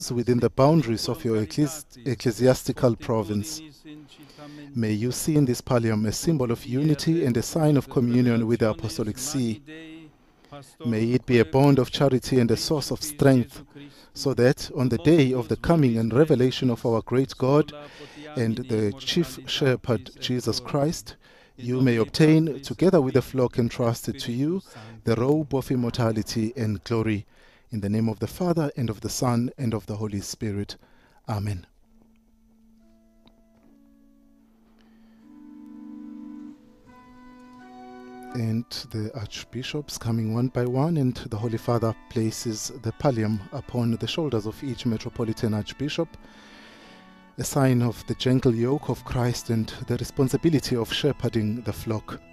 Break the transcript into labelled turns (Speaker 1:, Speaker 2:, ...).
Speaker 1: within the boundaries of your ecclesiastical province. May you see in this pallium a symbol of unity and a sign of communion with the Apostolic See. May it be a bond of charity and a source of strength, so that on the day of the coming and revelation of our great God and the chief shepherd Jesus Christ, you may obtain, together with the flock entrusted to you, the robe of immortality and glory. In the name of the Father, and of the Son, and of the Holy Spirit. Amen. And the archbishops coming one by one, and the Holy Father places the pallium upon the shoulders of each metropolitan archbishop, a sign of the gentle yoke of Christ and the responsibility of shepherding the flock.